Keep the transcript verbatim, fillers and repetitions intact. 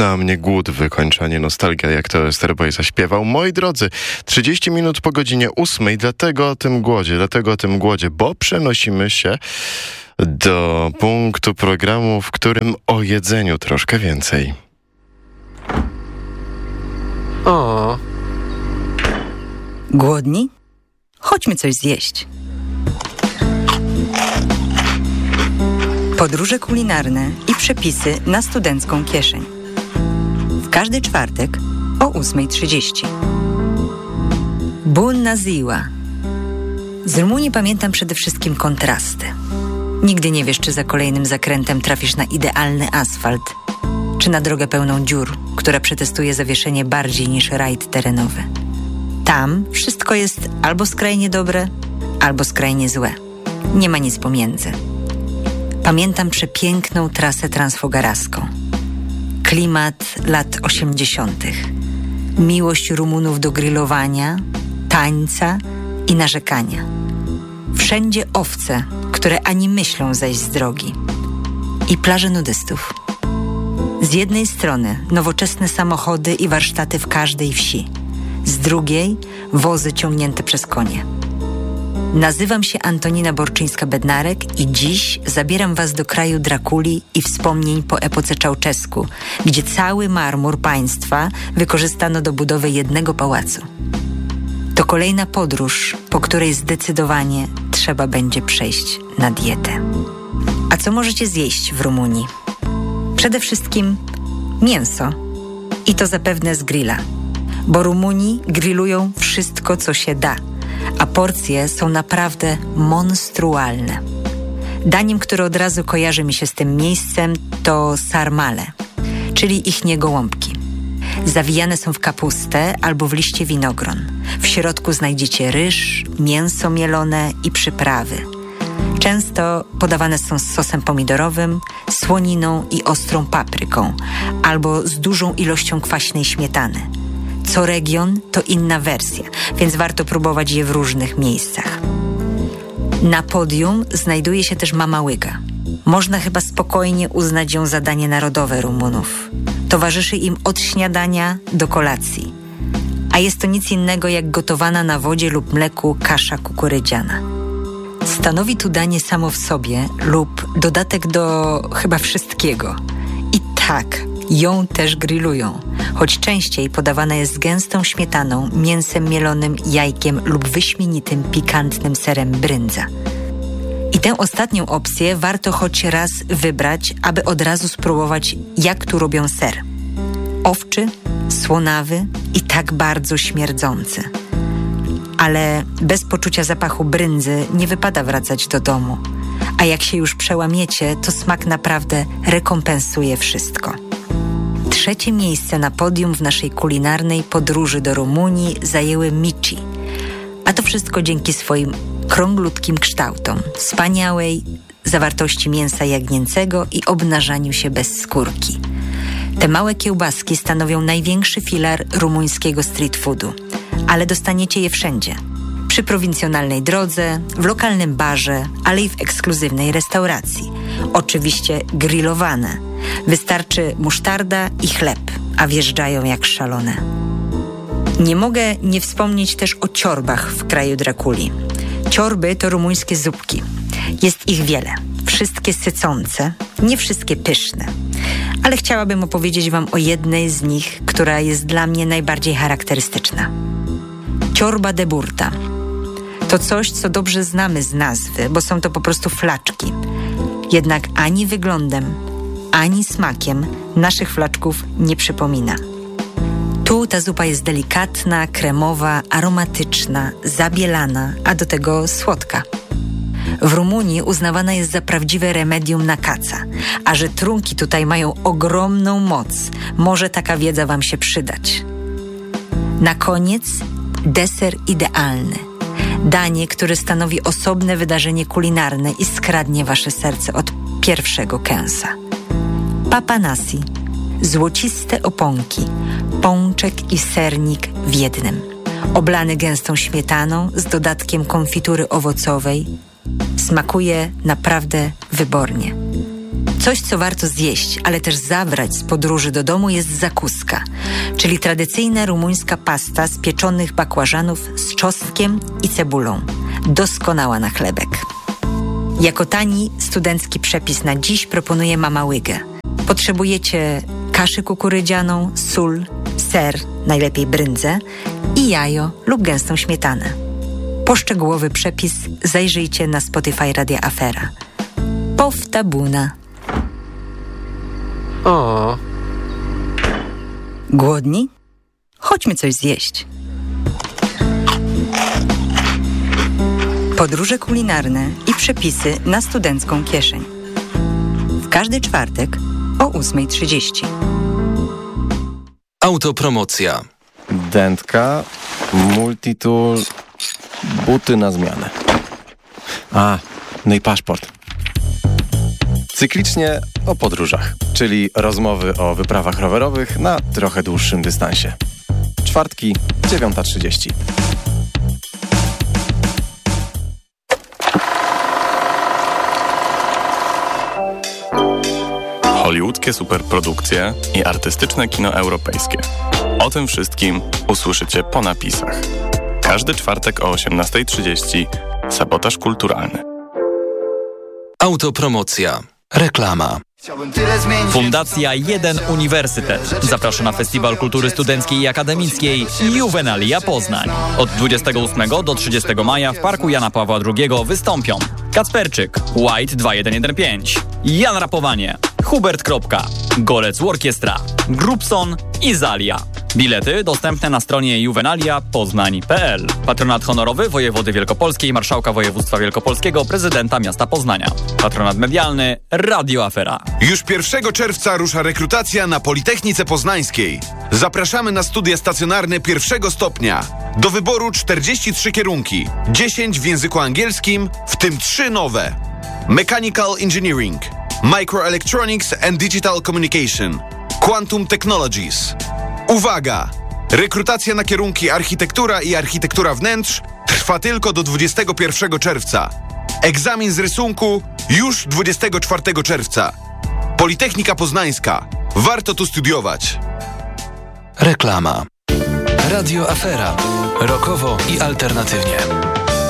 Na mnie głód, wykończenie, nostalgia, jak to Esterboj zaśpiewał. Moi drodzy, trzydzieści minut po godzinie ósmej, dlatego o tym głodzie, dlatego o tym głodzie, bo przenosimy się do punktu programu, w którym o jedzeniu troszkę więcej. O. Głodni? Chodźmy coś zjeść. Podróże kulinarne i przepisy na studencką kieszeń. W każdy czwartek o ósma trzydzieści. Bună ziua. Z Rumunii pamiętam przede wszystkim kontrasty. Nigdy nie wiesz, czy za kolejnym zakrętem trafisz na idealny asfalt, czy na drogę pełną dziur, która przetestuje zawieszenie bardziej niż rajd terenowy. Tam wszystko jest albo skrajnie dobre, albo skrajnie złe. Nie ma nic pomiędzy. Pamiętam przepiękną trasę transfogaraską. Klimat lat osiemdziesiątych. Miłość Rumunów do grillowania, tańca i narzekania. Wszędzie owce, które ani myślą zejść z drogi. I plaże nudystów. Z jednej strony nowoczesne samochody i warsztaty w każdej wsi. Z drugiej wozy ciągnięte przez konie. Nazywam się Antonina Borczyńska-Bednarek i dziś zabieram was do kraju Drakuli i wspomnień po epoce Czałczesku, gdzie cały marmur państwa wykorzystano do budowy jednego pałacu. To kolejna podróż, po której zdecydowanie trzeba będzie przejść na dietę. A co możecie zjeść w Rumunii? Przede wszystkim mięso. I to zapewne z grilla. Bo Rumuni grillują wszystko, co się da. A porcje są naprawdę monstrualne. Daniem, które od razu kojarzy mi się z tym miejscem, to sarmale, czyli ichnie gołąbki. Zawijane są w kapustę albo w liście winogron. W środku znajdziecie ryż, mięso mielone i przyprawy. Często podawane są z sosem pomidorowym, słoniną i ostrą papryką, albo z dużą ilością kwaśnej śmietany. Co region to inna wersja, więc warto próbować je w różnych miejscach. Na podium znajduje się też mama łyga. Można chyba spokojnie uznać ją za danie narodowe Rumunów. Towarzyszy im od śniadania do kolacji. A jest to nic innego jak gotowana na wodzie lub mleku kasza kukurydziana. Stanowi tu danie samo w sobie lub dodatek do chyba wszystkiego. I tak, ją też grillują, choć częściej podawana jest z gęstą śmietaną, mięsem mielonym, jajkiem lub wyśmienitym, pikantnym serem bryndza. I tę ostatnią opcję warto choć raz wybrać, aby od razu spróbować, jak tu robią ser. Owczy, słonawy i tak bardzo śmierdzący. Ale bez poczucia zapachu bryndzy nie wypada wracać do domu. A jak się już przełamiecie, to smak naprawdę rekompensuje wszystko. Trzecie miejsce na podium w naszej kulinarnej podróży do Rumunii zajęły mici. A to wszystko dzięki swoim krąglutkim kształtom, wspaniałej zawartości mięsa jagnięcego i obnażaniu się bez skórki. Te małe kiełbaski stanowią największy filar rumuńskiego street foodu, ale dostaniecie je wszędzie. Przy prowincjonalnej drodze, w lokalnym barze, ale i w ekskluzywnej restauracji. Oczywiście grillowane. Wystarczy musztarda i chleb, a wjeżdżają jak szalone. Nie mogę nie wspomnieć też o ciorbach w kraju Drakuli. Ciorby to rumuńskie zupki. Jest ich wiele. Wszystkie sycące, nie wszystkie pyszne. Ale chciałabym opowiedzieć wam o jednej z nich, która jest dla mnie najbardziej charakterystyczna. Ciorba de burta. To coś, co dobrze znamy z nazwy, bo są to po prostu flaczki. Jednak ani wyglądem, ani smakiem naszych flaczków nie przypomina. Tu ta zupa jest delikatna, kremowa, aromatyczna, zabielana, a do tego słodka. W Rumunii uznawana jest za prawdziwe remedium na kaca, a że trunki tutaj mają ogromną moc, może taka wiedza wam się przydać. Na koniec deser idealny. Danie, które stanowi osobne wydarzenie kulinarne i skradnie wasze serce od pierwszego kęsa. Papa nasi. Złociste oponki, pączek i sernik w jednym. Oblany gęstą śmietaną z dodatkiem konfitury owocowej. Smakuje naprawdę wybornie. Coś, co warto zjeść, ale też zabrać z podróży do domu, jest zakuska, czyli tradycyjna rumuńska pasta z pieczonych bakłażanów z czosnkiem i cebulą. Doskonała na chlebek. Jako tani studencki przepis na dziś proponuje mama Łygę. Potrzebujecie kaszę kukurydzianą, sól, ser, najlepiej bryndzę i jajo lub gęstą śmietanę. Po szczegółowy przepis zajrzyjcie na Spotify Radia Afera. Pofta buna. O. Głodni? Chodźmy coś zjeść. Podróże kulinarne i przepisy na studencką kieszeń. W każdy czwartek o ósma trzydzieści. Autopromocja. Dętka, multitool, buty na zmianę. A, no i paszport. Cyklicznie o podróżach, czyli rozmowy o wyprawach rowerowych na trochę dłuższym dystansie. Czwartki, dziewiąta trzydzieści. Hollywoodzkie superprodukcje i artystyczne kino europejskie. O tym wszystkim usłyszycie po napisach. Każdy czwartek o osiemnasta trzydzieści. Sabotaż kulturalny. Autopromocja. Reklama. Fundacja jeden Uniwersytet zaprasza na Festiwal Kultury Studenckiej i Akademickiej Juvenalia Poznań. Od dwudziestego ósmego do trzydziestego maja w Parku Jana Pawła drugiego wystąpią Kacperczyk, White dwa jeden jeden pięć, Jan Rapowanie, Hubert Kropka, Golec Orkiestra, Grupson i Zalia. Bilety dostępne na stronie juvenalia poznań kropka p l. Patronat honorowy wojewody wielkopolskiej, marszałka województwa wielkopolskiego, prezydenta miasta Poznania. Patronat medialny Radio Afera. Już pierwszego czerwca rusza rekrutacja na Politechnice Poznańskiej. Zapraszamy na studia stacjonarne pierwszego stopnia. Do wyboru czterdzieści trzy kierunki, dziesięć w języku angielskim, w tym trzy nowe. Mechanical Engineering, Microelectronics and Digital Communication, Quantum Technologies. Uwaga! Rekrutacja na kierunki architektura i architektura wnętrz trwa tylko do dwudziestego pierwszego czerwca. Egzamin z rysunku już dwudziestego czwartego czerwca. Politechnika Poznańska. Warto tu studiować. Reklama. Radio Afera. Rokowo i alternatywnie.